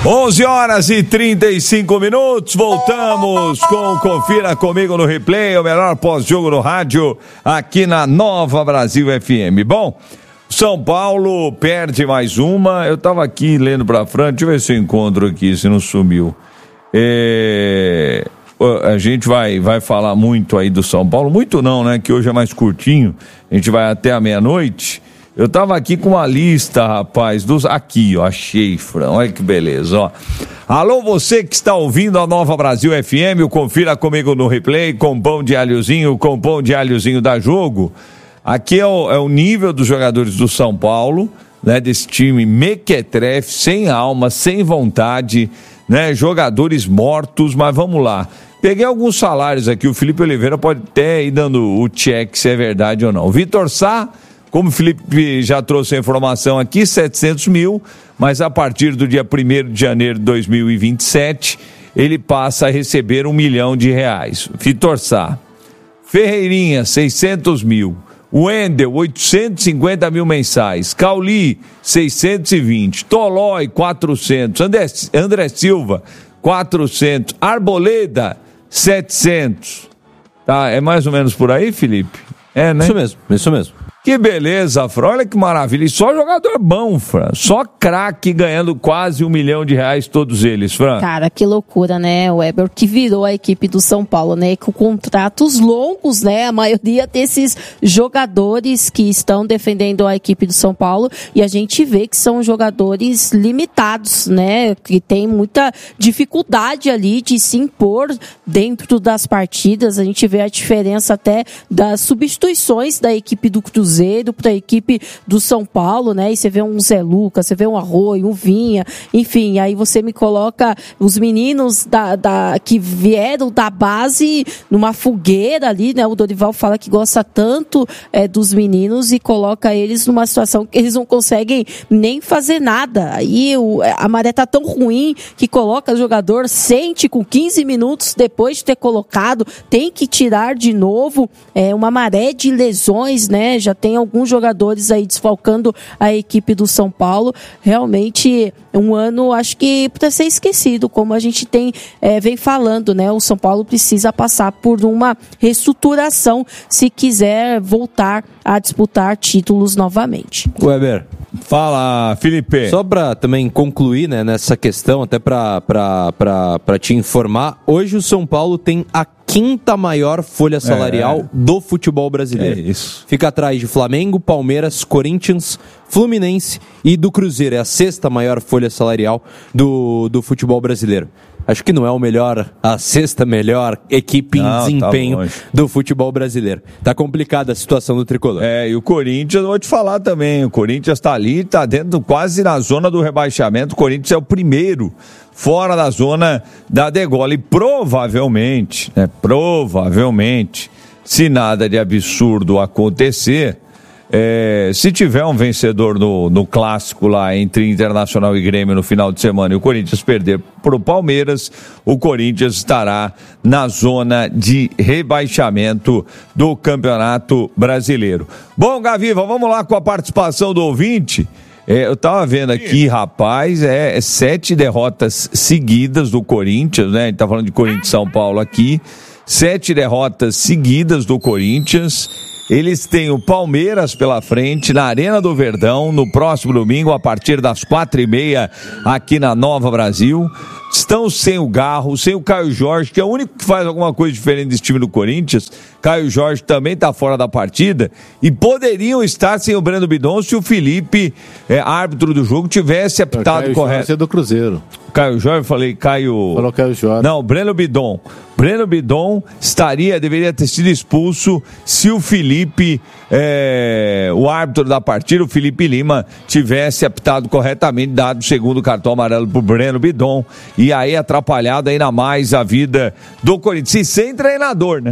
11h35, voltamos com Confira Comigo no Replay, o melhor pós-jogo no rádio, aqui na Nova Brasil FM. Bom, São Paulo perde mais uma, eu tava aqui lendo pra Fran, deixa eu ver se eu encontro aqui, se não sumiu. A gente vai falar muito aí do São Paulo, muito não, né, que hoje é mais curtinho, a gente vai até a meia-noite. Eu tava aqui com uma lista, rapaz, aqui, ó, achei, Fran, olha que beleza, ó. Alô, você que está ouvindo a Nova Brasil FM, o Confira Comigo no Replay, com pão de alhozinho da Jogo. Aqui é o nível dos jogadores do São Paulo, né, desse time mequetrefe, sem alma, sem vontade, né, jogadores mortos, mas vamos lá. Peguei alguns salários aqui, o Felipe Oliveira pode até ir dando o check se é verdade ou não. Vitor Sá, como o Felipe já trouxe a informação aqui, 700 mil, mas a partir do dia 1º de janeiro de 2027, ele passa a receber R$1 milhão. Vitor Sá. Ferreirinha, 600 mil. Wendel, 850 mil mensais. Cauli, 620. Tolói, 400. André Silva, 400. Arboleda, 700. Tá, é mais ou menos por aí, Felipe? É, né? Isso mesmo. Que beleza, Fran, olha que maravilha, e só jogador bom, Fran, só craque ganhando quase R$1 milhão, todos eles, Fran. Cara, que loucura, né, o Weber, que virou a equipe do São Paulo, né, com contratos longos, né, a maioria desses jogadores que estão defendendo a equipe do São Paulo, e a gente vê que são jogadores limitados, né, que tem muita dificuldade ali de se impor dentro das partidas, a gente vê a diferença até das substituições da equipe do Cruzeiro para a equipe do São Paulo, né? E você vê um Zé Lucas, você vê um Arroio, um Vinha, enfim, aí você me coloca os meninos que vieram da base numa fogueira ali, né? O Dorival fala que gosta tanto dos meninos e coloca eles numa situação que eles não conseguem nem fazer nada. Aí a maré tá tão ruim que coloca o jogador, sente com 15 minutos depois de ter colocado, tem que tirar de novo, uma maré de lesões, né? Já tem alguns jogadores aí desfalcando a equipe do São Paulo. Realmente um ano, acho que para ser esquecido, como a gente vem falando, né? O São Paulo precisa passar por uma reestruturação se quiser voltar a disputar títulos novamente. Weber. Fala, Felipe. Só para também concluir, né, nessa questão, até para te informar, hoje o São Paulo tem a 5ª maior folha salarial do futebol brasileiro. É isso. Fica atrás de Flamengo, Palmeiras, Corinthians, Fluminense e do Cruzeiro. É a 6ª maior folha salarial do futebol brasileiro. Acho que não é a 6ª melhor equipe em desempenho do futebol brasileiro. Tá complicada a situação do tricolor. E o Corinthians, eu vou te falar também, o Corinthians tá ali, tá dentro, quase na zona do rebaixamento. O Corinthians é o primeiro fora da zona da degola e provavelmente, se nada de absurdo acontecer, se tiver um vencedor no clássico lá entre Internacional e Grêmio no final de semana e o Corinthians perder pro Palmeiras, o Corinthians estará na zona de rebaixamento do Campeonato Brasileiro. Bom, Gaviva, vamos lá com a participação do ouvinte. Eu tava vendo aqui, rapaz, 7 derrotas seguidas do Corinthians, né? A gente tá falando de Corinthians e São Paulo aqui. 7 derrotas seguidas do Corinthians. Eles têm o Palmeiras pela frente, na Arena do Verdão, no próximo domingo, a partir das 4h30, aqui na Nova Brasil. Estão sem o Garro, sem o Caio Jorge, que é o único que faz alguma coisa diferente desse time do Corinthians. Caio Jorge também está fora da partida. E poderiam estar sem o Breno Bidon se o Felipe, árbitro do jogo, tivesse apitado correto. Jorge é do Cruzeiro. Caio Jorge, falei Caio... Falou Caio Jorge. Não, Breno Bidon. Breno Bidon deveria ter sido expulso se o Felipe, o árbitro da partida, o Felipe Lima, tivesse apitado corretamente, dado o segundo cartão amarelo pro Breno Bidon, e aí atrapalhado ainda mais a vida do Corinthians. E sem treinador, né?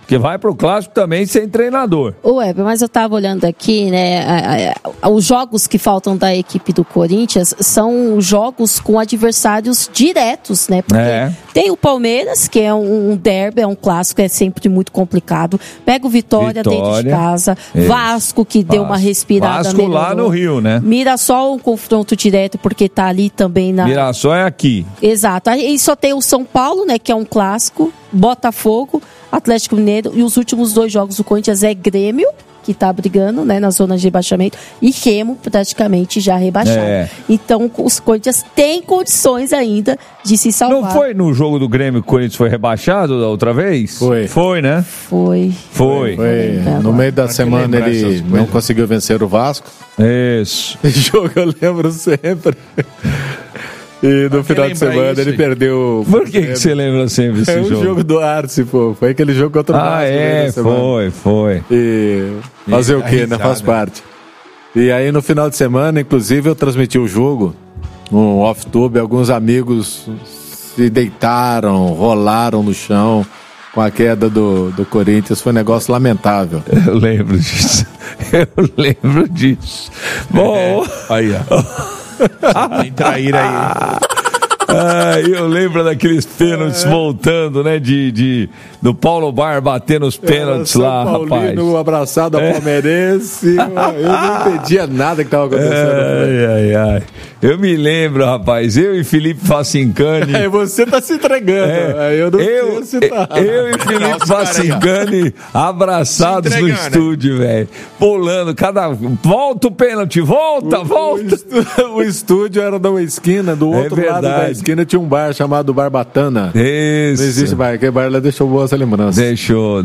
Porque vai pro clássico também sem treinador. Weber, mas eu tava olhando aqui, né? Os jogos que faltam da equipe do Corinthians são jogos com adversários diretos, né? Porque tem o Palmeiras, que é um derby, é um clássico, é sempre muito complicado. Pega o Vitória dentro de casa. Vasco, que deu uma respirada. Vasco lá no Rio, né? Mirassol, um confronto direto, porque tá ali também na... Mirassol é aqui. Exato. Aí só tem o São Paulo, né? Que é um clássico. Botafogo, Atlético Mineiro, e os últimos 2 jogos do Corinthians é Grêmio, que tá brigando, né, na zona de rebaixamento, e Remo praticamente já rebaixado. Então os Corinthians têm condições ainda de se salvar. Não foi no jogo do Grêmio que o Corinthians foi rebaixado da outra vez? Foi, né? Foi. No meio da semana ele não conseguiu vencer o Vasco. Isso. Esse jogo eu lembro sempre. E no final de semana ele perdeu. Por que você lembra sempre esse jogo? É o jogo do Arce, pô. Foi aquele jogo contra o Vasco. Foi. E fazer o quê, né? Faz parte. E aí no final de semana, inclusive, eu transmiti o jogo no off-tube. Alguns amigos se deitaram, rolaram no chão com a queda do Corinthians. Foi um negócio lamentável. Eu lembro disso. Bom, aí, ó. Tem traíra aí. Eu lembro daqueles pênaltis voltando, né? Do Paulo Bar batendo os pênaltis lá, rapaz. Abraçado ao palmeirense. Eu não entendia nada que estava acontecendo. Eu me lembro, rapaz. Eu e Felipe Facincani. Você tá se entregando. Eu e Felipe Facincani abraçados no estúdio, velho. Pulando, volta o pênalti, volta. O estúdio era da uma esquina, do outro lado da esquina tinha um bar chamado Barbatana. Isso. Não existe bar, aquele bar lá deixou boas lembranças. Deixou.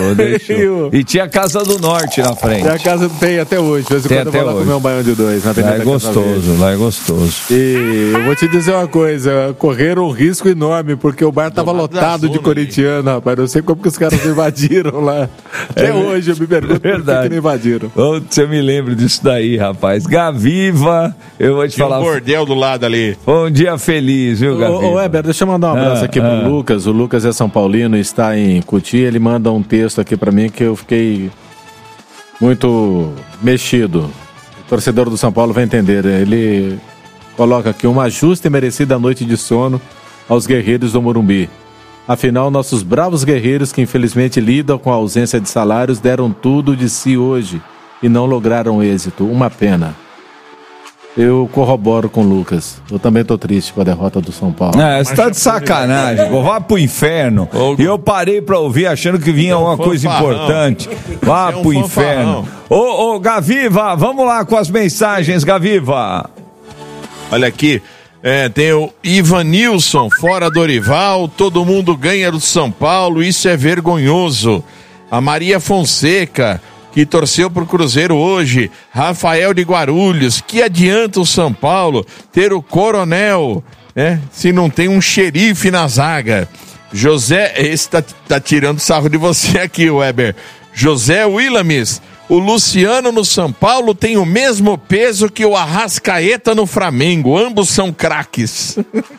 E tinha a Casa do Norte na frente. E a casa tem até hoje. De vez em quando eu vou lá comer um baião de 2. Lá é gostoso. E eu vou te dizer uma coisa, correram um risco enorme, porque o bar tava lotado de corintiano, rapaz. Eu não sei como que os caras invadiram lá. Até hoje eu me pergunto por que não invadiram. Você me lembra disso daí, rapaz. Gaviva, eu vou te falar. Um bordel do lado ali. Um dia feliz, viu, Gaviva? Ô, Weber, deixa eu mandar um abraço aqui pro Lucas. O Lucas é São Paulino, está em Cuti. Ele manda um texto aqui pra mim que eu fiquei muito mexido. O torcedor do São Paulo vai entender. Ele coloca aqui uma justa e merecida noite de sono aos guerreiros do Morumbi. Afinal, nossos bravos guerreiros que infelizmente lidam com a ausência de salários deram tudo de si hoje e não lograram êxito. Uma pena. Eu corroboro com o Lucas. Eu também tô triste com a derrota do São Paulo. Você tá de sacanagem. Vá pro inferno. E eu parei pra ouvir achando que vinha alguma coisa importante. Vá pro inferno. Ô, Gaviva, vamos lá com as mensagens, Gaviva. Olha aqui. Tem o Ivanilson, fora Dorival, todo mundo ganha do São Paulo, isso é vergonhoso. A Maria Fonseca, que torceu pro Cruzeiro hoje. Rafael de Guarulhos, que adianta o São Paulo ter o Coronel, se não tem um xerife na zaga. José, esse tá tirando sarro de você aqui, Weber. José Willames, o Luciano no São Paulo tem o mesmo peso que o Arrascaeta no Flamengo, ambos são craques.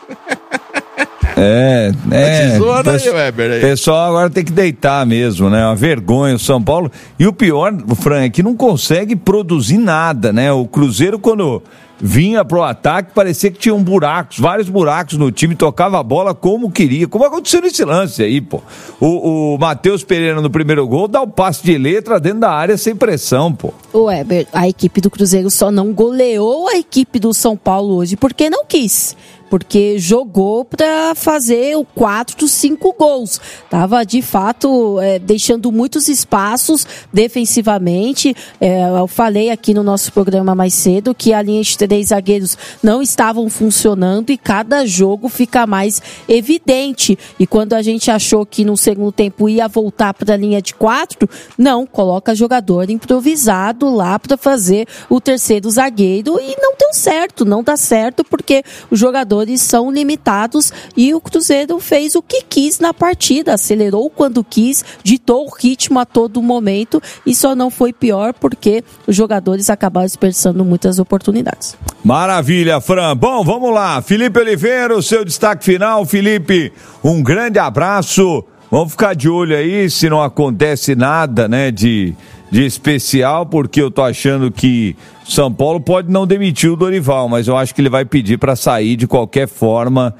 O pessoal agora tem que deitar mesmo, né? Uma vergonha o São Paulo. E o pior, Fran, é que não consegue produzir nada, né? O Cruzeiro, quando vinha pro ataque, parecia que tinha vários buracos no time, tocava a bola como queria. Como aconteceu nesse lance aí, pô. O Matheus Pereira no primeiro gol dá o passe de letra dentro da área sem pressão, pô. O Weber, a equipe do Cruzeiro só não goleou a equipe do São Paulo hoje porque não quis. Porque jogou para fazer o 4 dos 5 gols. Tava, de fato, deixando muitos espaços defensivamente. Eu falei aqui no nosso programa mais cedo que a linha de 3 zagueiros não estavam funcionando e cada jogo fica mais evidente. E quando a gente achou que no segundo tempo ia voltar para a linha de 4, não, coloca jogador improvisado lá para fazer o terceiro zagueiro e não deu certo, não dá certo porque os jogadores são limitados e o Cruzeiro fez o que quis na partida, acelerou quando quis, ditou o ritmo a todo momento e só não foi pior porque os jogadores acabaram desperdiçando muitas oportunidades. Maravilha, Fran. Bom, vamos lá. Felipe Oliveira, o seu destaque final. Felipe, um grande abraço. Vamos ficar de olho aí se não acontece nada, né, de especial, porque eu tô achando que São Paulo pode não demitir o Dorival, mas eu acho que ele vai pedir para sair de qualquer forma.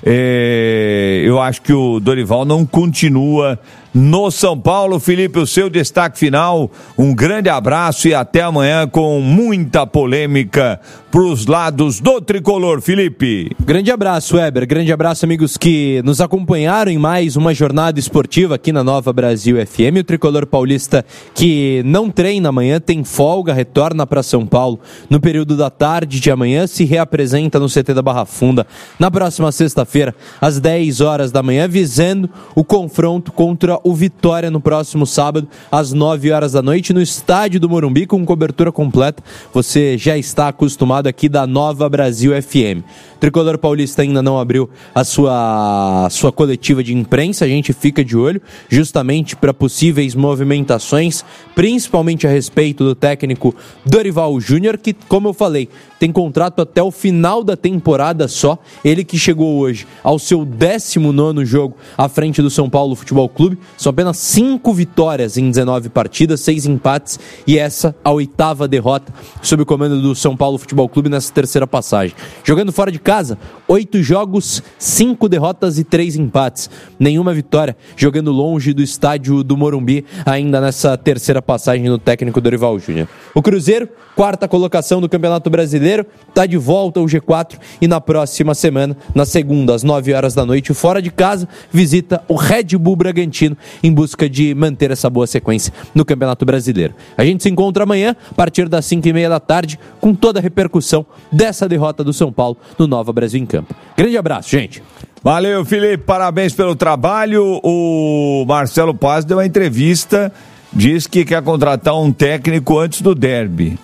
Eu acho que o Dorival não continua no São Paulo. Felipe, o seu destaque final, um grande abraço e até amanhã com muita polêmica pros lados do tricolor, Felipe. Grande abraço, Weber, grande abraço, amigos que nos acompanharam em mais uma jornada esportiva aqui na Nova Brasil FM. O tricolor paulista que não treina amanhã, tem folga, retorna para São Paulo no período da tarde de amanhã, se reapresenta no CT da Barra Funda na próxima sexta-feira, às 10 horas da manhã, visando o confronto contra o Vitória no próximo sábado, às 9 horas da noite, no estádio do Morumbi, com cobertura completa. Você já está acostumado aqui da Nova Brasil FM. O tricolor paulista ainda não abriu a sua coletiva de imprensa, a gente fica de olho justamente para possíveis movimentações, principalmente a respeito do técnico Dorival Júnior, que, como eu falei, tem contrato até o final da temporada só. Ele que chegou hoje ao seu 19º jogo à frente do São Paulo Futebol Clube. São apenas 5 vitórias em 19 partidas, 6 empates e essa a 8ª derrota sob o comando do São Paulo Futebol Clube nessa terceira passagem. Jogando fora de casa, 8 jogos, 5 derrotas e 3 empates. Nenhuma vitória, jogando longe do estádio do Morumbi ainda nessa terceira passagem do técnico Dorival Júnior. O Cruzeiro, 4ª colocação do Campeonato Brasileiro, está de volta ao G4 e na próxima semana, na segunda, às 9 horas da noite, fora de casa, visita o Red Bull Bragantino em busca de manter essa boa sequência no Campeonato Brasileiro. A gente se encontra amanhã, a partir das 5h30 da tarde, com toda a repercussão dessa derrota do São Paulo no Nova Brasil em Campo. Grande abraço, gente! Valeu, Felipe, parabéns pelo trabalho. O Marcelo Paz deu uma entrevista, diz que quer contratar um técnico antes do derby.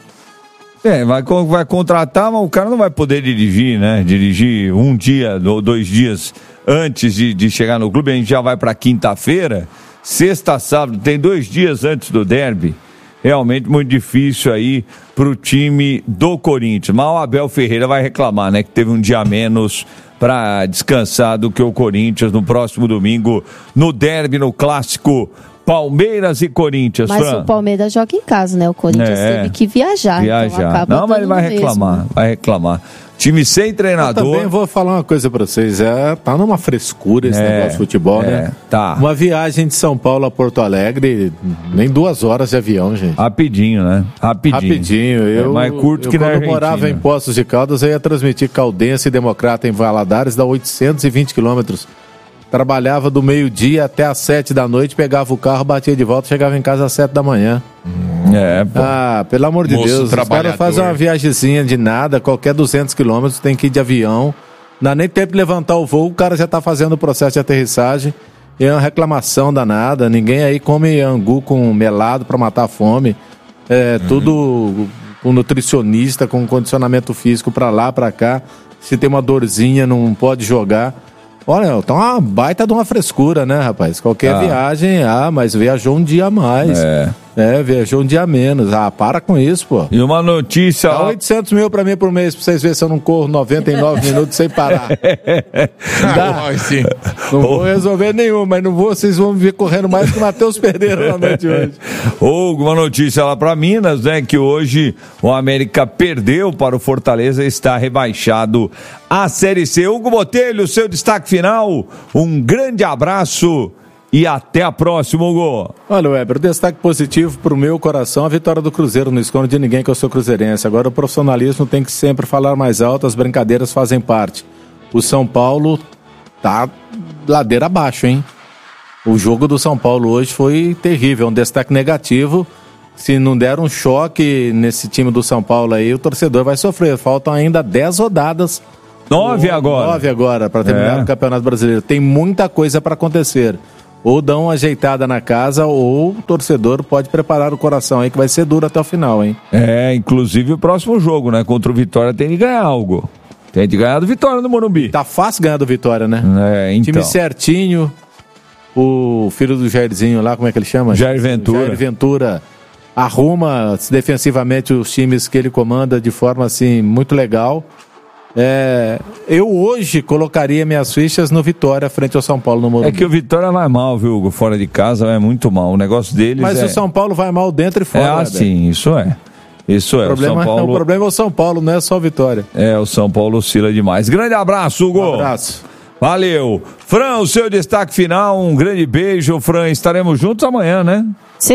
Vai contratar, mas o cara não vai poder dirigir, né? Dirigir um dia ou 2 dias antes de chegar no clube. A gente já vai para quinta-feira, sexta, sábado, tem 2 dias antes do derby. Realmente muito difícil aí pro time do Corinthians. Mas o Abel Ferreira vai reclamar, né? Que teve um dia a menos para descansar do que o Corinthians no próximo domingo, no derby, no clássico Palmeiras e Corinthians. Mas Fran, o Palmeiras joga em casa, né? O Corinthians teve que viajar. Então acaba não, mas ele vai reclamar, mesmo. Vai reclamar. Time sem treinador. Eu também vou falar uma coisa pra vocês, tá numa frescura esse negócio de futebol, né? Tá. Uma viagem de São Paulo a Porto Alegre, nem 2 horas de avião, gente. Rapidinho, né? Rapidinho. Mais curto que na Argentina. Quando eu morava em Poços de Caldas, eu ia transmitir Caldense e Democrata em Valadares, dá 820 quilômetros. Trabalhava do meio-dia até às 7 da noite, pegava o carro, batia de volta, chegava em casa às 7 da manhã. Pelo amor de Deus, os caras fazem uma viagemzinha de nada, qualquer 200 quilômetros tem que ir de avião, não dá nem tempo de levantar o voo, o cara já tá fazendo o processo de aterrissagem, é uma reclamação danada, ninguém aí come angu com melado pra matar a fome, tudo com nutricionista, com condicionamento físico pra lá, pra cá, se tem uma dorzinha não pode jogar. Olha, tá uma baita de uma frescura, né, rapaz? Qualquer viagem, mas viajou um dia a mais. Viajou um dia a menos. Para com isso, pô. E uma notícia... Dá 800 mil pra mim por mês, pra vocês verem se eu não corro 99 minutos sem parar. Não vou resolver nenhum, mas não vou, vocês vão me ver correndo mais que o Matheus Perdeira na noite de hoje. Uma notícia lá pra Minas, né, que hoje o América perdeu para o Fortaleza e está rebaixado à Série C. Hugo Botelho, seu destaque final, um grande abraço e até a próxima, Hugo. Olha, Weber, destaque positivo pro meu coração, a vitória do Cruzeiro, não escondo de ninguém que eu sou cruzeirense. Agora o profissionalismo tem que sempre falar mais alto, as brincadeiras fazem parte. O São Paulo tá ladeira abaixo, hein? O jogo do São Paulo hoje foi terrível, um destaque negativo. Se não der um choque nesse time do São Paulo aí, o torcedor vai sofrer. Faltam ainda 10 rodadas. 9 agora. 9 agora para terminar o Campeonato Brasileiro. Tem muita coisa para acontecer. Ou dão uma ajeitada na casa, ou o torcedor pode preparar o coração aí, que vai ser duro até o final, hein? Inclusive o próximo jogo, né? Contra o Vitória tem de ganhar algo. Tem de ganhar do Vitória no Morumbi. Tá fácil ganhar do Vitória, né? Então. Time certinho. O filho do Jairzinho lá, como é que ele chama? Jair Ventura. Jair Ventura arruma defensivamente os times que ele comanda de forma, assim, muito legal. Eu hoje colocaria minhas fichas no Vitória frente ao São Paulo no Morumbi. É que o Vitória vai mal, viu, Hugo? Fora de casa vai muito mal. O negócio deles Mas o São Paulo vai mal dentro e fora. Sim, isso é. Isso é. O problema é o São Paulo, não é só a Vitória. O São Paulo oscila demais. Grande abraço, Hugo. Um abraço. Valeu. Fran, o seu destaque final, um grande beijo, Fran. Estaremos juntos amanhã, né?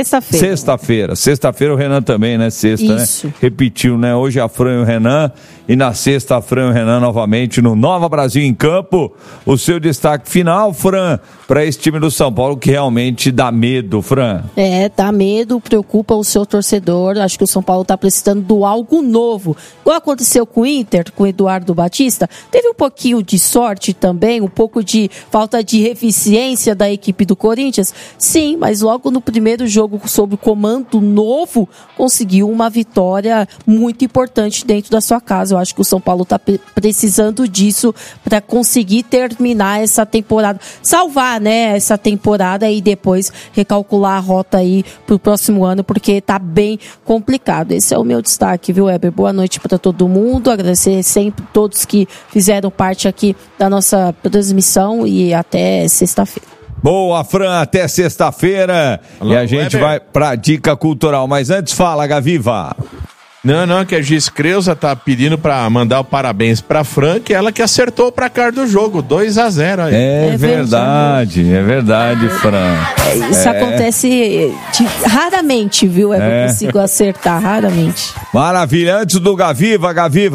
Sexta-feira o Renan também, né? Isso. Né? Repetiu, né? Hoje a Fran e o Renan e na sexta a Fran e o Renan novamente no Nova Brasil em Campo. O seu destaque final, Fran, para esse time do São Paulo que realmente dá medo, Fran. Dá medo, preocupa o seu torcedor. Acho que o São Paulo está precisando de algo novo. Igual aconteceu com o Inter, com o Eduardo Batista. Teve um pouquinho de sorte também, um pouco de falta de eficiência da equipe do Corinthians. Sim, mas logo no primeiro jogo sob comando novo, conseguiu uma vitória muito importante dentro da sua casa. Eu acho que o São Paulo está precisando disso para conseguir terminar essa temporada, salvar, né, essa temporada e depois recalcular a rota aí para o próximo ano, porque tá bem complicado. Esse é o meu destaque, viu, Weber? Boa noite para todo mundo, agradecer sempre todos que fizeram parte aqui da nossa transmissão e até sexta-feira. Boa, Fran, até sexta-feira. E a gente vai pra dica cultural. Mas antes, fala, Gaviva. Não, que a Giz Creuza tá pedindo pra mandar o parabéns pra Fran, que ela que acertou o placar do jogo, 2-0 aí. É verdade, Fran. Isso acontece raramente, viu? Eu consigo acertar, raramente. Maravilha, antes do Gaviva,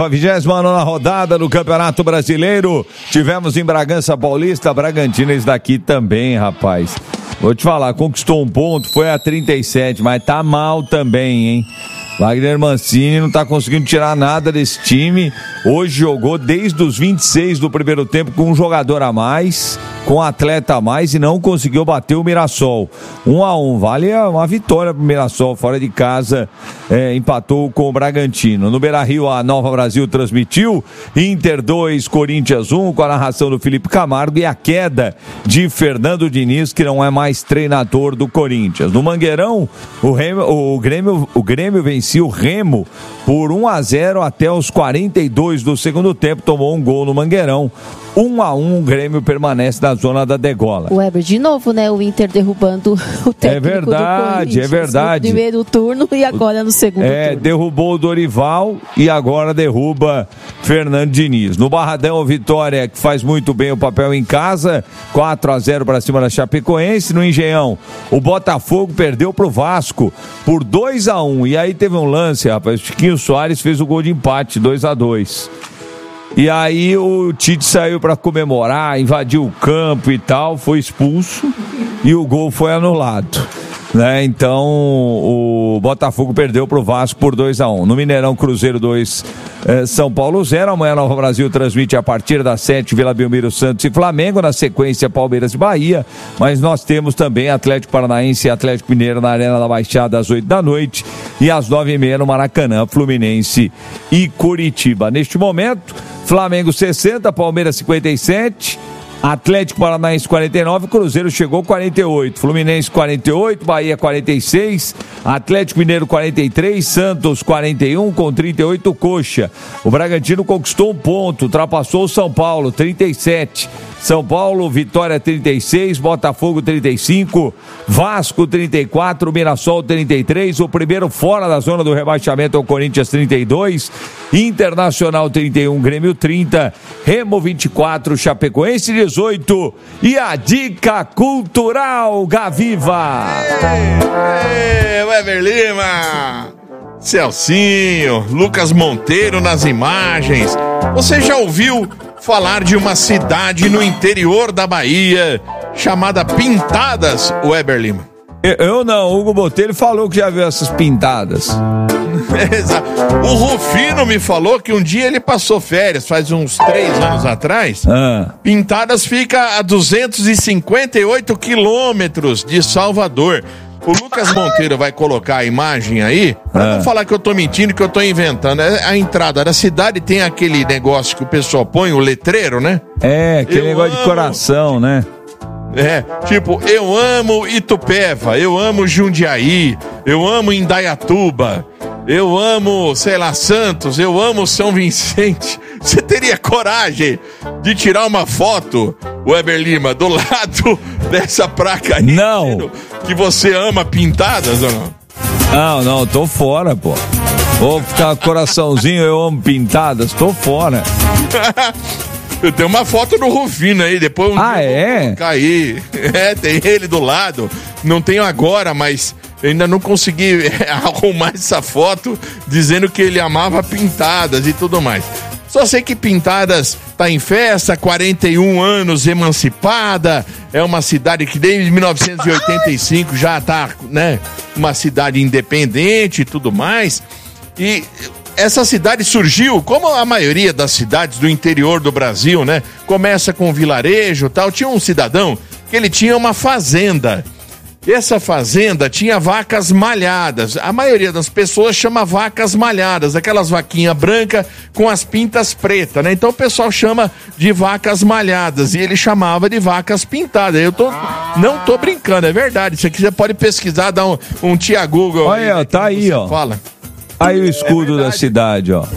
29ª rodada do Campeonato Brasileiro, tivemos em Bragança Paulista, Bragantino, esse daqui também, rapaz. Vou te falar, conquistou um ponto, foi a 37, mas tá mal também, hein? Wagner Mancini não tá conseguindo tirar nada desse time. Hoje jogou desde os 26 do primeiro tempo com um jogador a mais, com um atleta a mais e não conseguiu bater o Mirassol. 1-1, vale uma vitória pro Mirassol, fora de casa, empatou com o Bragantino. No Beira-Rio, a Nova Brasil transmitiu Inter 2, Corinthians 1, com a narração do Felipe Camargo e a queda de Fernando Diniz, que não é mais treinador do Corinthians. No Mangueirão, o Grêmio vencia o Remo por 1-0 até os 42 do segundo tempo, tomou um gol no Mangueirão. 1-1, o Grêmio permanece na zona da degola. O Weber, de novo, né? O Inter derrubando o técnico do Corinthians. É verdade. No primeiro turno e agora no segundo turno. Derrubou o Dorival e agora derruba Fernando Diniz. No Barradão, o Vitória, que faz muito bem o papel em casa, 4-0 para cima da Chapecoense. No Engenhão, o Botafogo perdeu pro Vasco por 2-1. E aí teve um lance, rapaz, o Chiquinho Soares fez o gol de empate, 2-2. E aí o Tite saiu para comemorar, invadiu o campo e tal, foi expulso e o gol foi anulado, né? Então o Botafogo perdeu pro Vasco por 2-1. No Mineirão, Cruzeiro 2, São Paulo 0. Amanhã Nova Brasil transmite a partir das 7, Vila Belmiro, Santos e Flamengo. Na sequência, Palmeiras e Bahia. Mas nós temos também Atlético Paranaense e Atlético Mineiro na Arena da Baixada às 8 da noite e às 9h30 no Maracanã, Fluminense e Curitiba. Neste momento, Flamengo 60, Palmeiras 57, Atlético Paranaense 49, Cruzeiro chegou 48, Fluminense 48, Bahia 46, Atlético Mineiro 43, Santos 41 com 38, Coxa. O Bragantino conquistou um ponto, ultrapassou o São Paulo 37. São Paulo, Vitória 36, Botafogo 35, Vasco 34, Mirassol 33, o primeiro fora da zona do rebaixamento é o Corinthians 32, Internacional 31, Grêmio 30, Remo 24, Chapecoense 18 e a dica cultural, Gaviva. Weber Lima, Celcinho, Lucas Monteiro nas imagens. Você já ouviu falar de uma cidade no interior da Bahia chamada Pintadas, Weber Lima? Eu não, o Hugo Botelho falou que já viu essas pintadas. O Rufino me falou que um dia ele passou férias, faz uns 3 anos atrás. Pintadas fica a 258 quilômetros de Salvador. O Lucas Monteiro vai colocar a imagem aí, pra não falar que eu tô mentindo, que eu tô inventando. A entrada da cidade tem aquele negócio que o pessoal põe, o letreiro, né? Aquele negócio de coração, né? Tipo, eu amo Itupeva, eu amo Jundiaí, eu amo Indaiatuba. eu amo, sei lá, Santos, eu amo São Vicente. Você teria coragem de tirar uma foto, Weber Lima, do lado dessa placa aí? Não. Que você ama Pintadas ou não? Não, tô fora, pô. Vou ficar coraçãozinho, eu amo Pintadas, tô fora. Eu tenho uma foto do Rufino aí, depois é? Vou cair. Tem ele do lado. Não tenho agora, mas eu ainda não consegui arrumar essa foto dizendo que ele amava Pintadas e tudo mais. Só sei que Pintadas tá em festa, 41 anos, emancipada, é uma cidade que desde 1985 já tá, né, uma cidade independente e tudo mais. E essa cidade surgiu, como a maioria das cidades do interior do Brasil, né? Começa com um vilarejo e tal. Tinha um cidadão que ele tinha uma fazenda. Essa fazenda tinha vacas malhadas. A maioria das pessoas chama vacas malhadas, aquelas vaquinhas brancas com as pintas pretas, né? Então o pessoal chama de vacas malhadas e ele chamava de vacas pintadas. Não tô brincando, é verdade. Se você quiser pode pesquisar, dar um tia Google. Olha, aí, tá aí, ó. Fala. Aí o escudo da cidade, ó.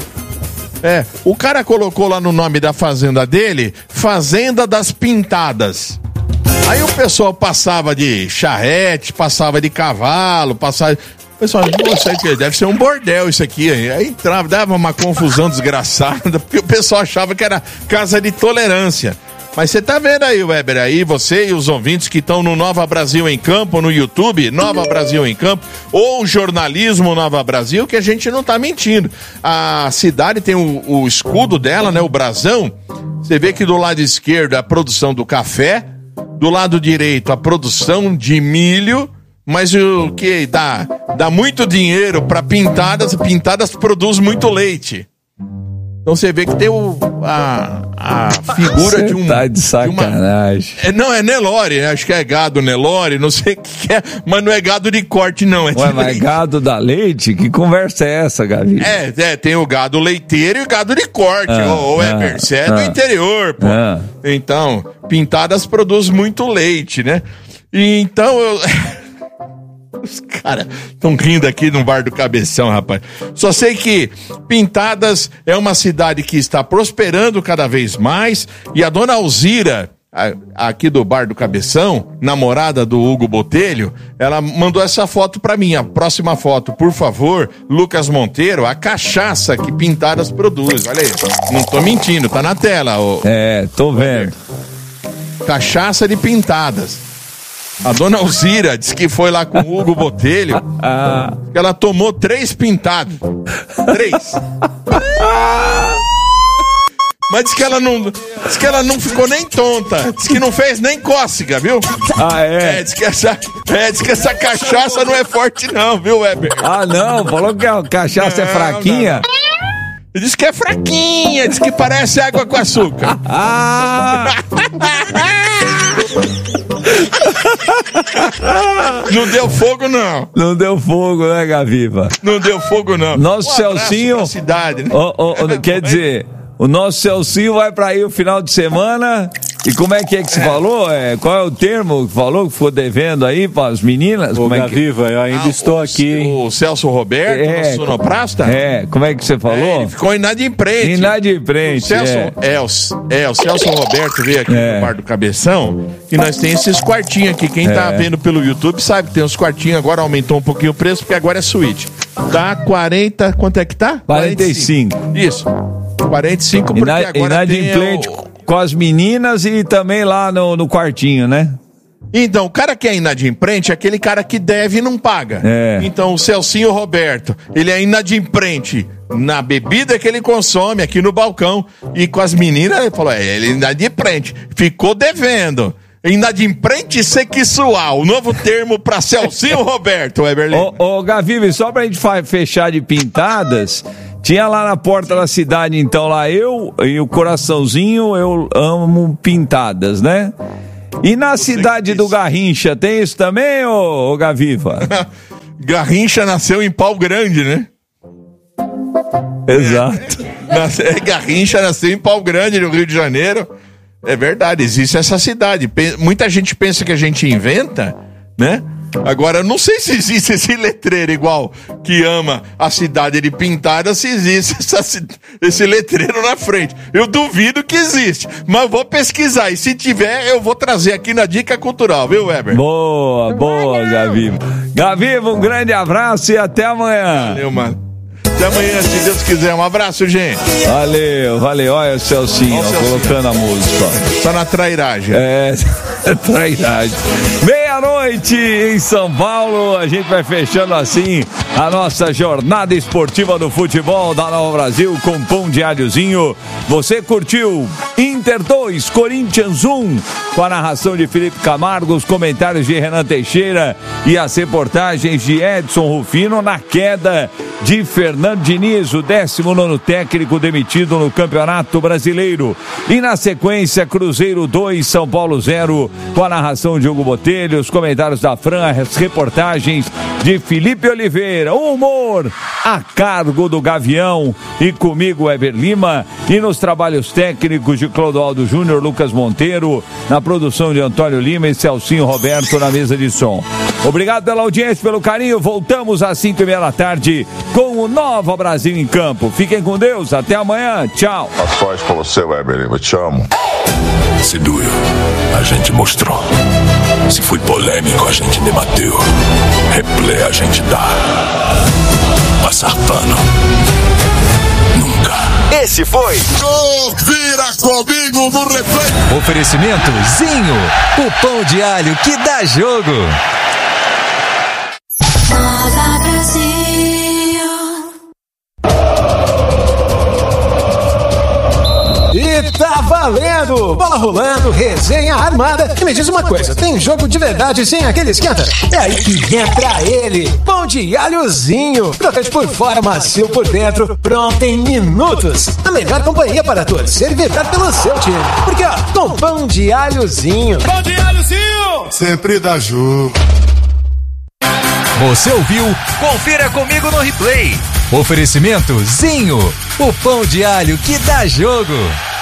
O cara colocou lá no nome da fazenda dele, Fazenda das Pintadas. Aí o pessoal passava de charrete, passava de cavalo, passava... O pessoal, isso aqui deve ser um bordel isso aqui. Aí entrava, dava uma confusão desgraçada, porque o pessoal achava que era casa de tolerância. Mas você tá vendo aí, Weber, aí você e os ouvintes que estão no Nova Brasil em Campo, no YouTube, Nova Brasil em Campo, ou Jornalismo Nova Brasil, que a gente não tá mentindo. A cidade tem o escudo dela, né, o brasão. Você vê que do lado esquerdo é a produção do café, do lado direito a produção de milho, mas o que dá muito dinheiro para Pintadas produz muito leite. Então você vê que tem a figura de um... Tá de sacanagem. Não, é Nelore, acho que é gado Nelore, não sei o que é, mas não é gado de corte não. Mas gado da leite? Que conversa é essa, Gavi? Tem o gado leiteiro e o gado de corte, você é do interior, pô. Então, Pintadas produz muito leite, né? E então Os caras estão rindo aqui no Bar do Cabeção, rapaz. Só sei que Pintadas é uma cidade que está prosperando cada vez mais. E a dona Alzira, aqui do Bar do Cabeção, namorada do Hugo Botelho, ela mandou essa foto pra mim. A próxima foto, por favor, Lucas Monteiro, a cachaça que Pintadas produz. Olha aí, não tô mentindo, tá na tela. Tô vendo. Cachaça de Pintadas. A dona Alzira disse que foi lá com o Hugo Botelho, que ela tomou 3 pintadas. 3. Mas disse que ela não ficou nem tonta. Disse que não fez nem cócega, viu? Disse que essa cachaça não é forte não, viu, Weber? Não, falou que a cachaça é fraquinha. Disse que é fraquinha, disse que parece água com açúcar. Não deu fogo, não. Não deu fogo, né, Gaviva? Não deu fogo, não. Nosso Celcinho... cidade, né? Quer dizer, o nosso Celcinho vai pra aí o final de semana. E como é que você falou? Qual é o termo que falou que ficou devendo aí para as meninas? Ô, Gaviva, eu ainda estou aqui. O Celso Roberto, nosso sonoplasta? Como é que você falou? Ele ficou inadimplente. Inadimplente, o Celso Roberto veio aqui no Bar do Cabeção e nós temos esses quartinhos aqui. Quem tá vendo pelo YouTube sabe que tem uns quartinhos, agora aumentou um pouquinho o preço, porque agora é suíte. Tá 40, quanto é que tá? 45. Isso, 45 porque agora inadimplente com as meninas e também lá no quartinho, né? Então, o cara que é inadimplente é aquele cara que deve e não paga. Então, o Celcinho Roberto, ele é inadimplente na bebida que ele consome aqui no balcão. E com as meninas, ele falou, ele é inadimplente. Ficou devendo. Inadimplente sexual. Novo termo pra Celcinho Roberto, Weberlin. Ô, Gavive, só pra gente fechar de Pintadas... Tinha lá na porta da cidade, então, lá eu e o coraçãozinho, eu amo Pintadas, né? E na cidade do Garrincha, tem isso também, ô Gaviva? Garrincha nasceu em Pau Grande, né? Exato. Garrincha nasceu em Pau Grande, no Rio de Janeiro. É verdade, existe essa cidade. Muita gente pensa que a gente inventa, né? Agora, eu não sei se existe esse letreiro igual que ama a cidade de Pintada, se existe esse letreiro na frente. Eu duvido que existe, mas vou pesquisar. E se tiver, eu vou trazer aqui na Dica Cultural, viu, Weber? Boa, Gavivo. Gavivo, um grande abraço e até amanhã. Valeu, mano. Até amanhã, se Deus quiser. Um abraço, gente. Valeu. Olha o Celcinho, colocando a música. Só na trairagem. Trairagem. Meia-noite em São Paulo. A gente vai fechando assim a nossa jornada esportiva do futebol da Nova Brasil com pão de alhozinho. Você curtiu Inter 2, Corinthians 1, com a narração de Felipe Camargo, os comentários de Renan Teixeira e as reportagens de Edson Rufino na queda de Fernando Diniz, o 19º técnico demitido no Campeonato Brasileiro. E na sequência, Cruzeiro 2, São Paulo 0, com a narração de Hugo Botelho, os comentários da Fran, as reportagens de Felipe Oliveira, o humor a cargo do Gavião e comigo, Weber Lima, e nos trabalhos técnicos de Clodoaldo Júnior, Lucas Monteiro, na produção de Antônio Lima e Celcinho Roberto na mesa de som. Obrigado pela audiência, pelo carinho. Voltamos às 5:30 da tarde com o Nova Brasil em Campo. Fiquem com Deus, até amanhã, tchau. A sorte pra você, Weber Lima, te amo. Se doeu, a gente mostrou. Se foi polêmico, a gente debateu. Replay a gente dá. Passar pano. Nunca. Esse foi Vira comigo no replay. Oferecimento Zinho, o pão de alho que dá jogo. Nova Brasil. E tá valendo! Bola rolando, resenha armada. E me diz uma coisa, tem jogo de verdade sem aquele esquenta? É aí que entra ele, pão de alhozinho. Crocante por fora, macio por dentro, pronto em minutos. A melhor companhia para torcer e vibrar pelo seu time. Porque ó, com pão de alhozinho. Pão de alhozinho! Sempre dá jogo. Você ouviu? Confira comigo no replay. Oferecimento Zinho, o pão de alho que dá jogo.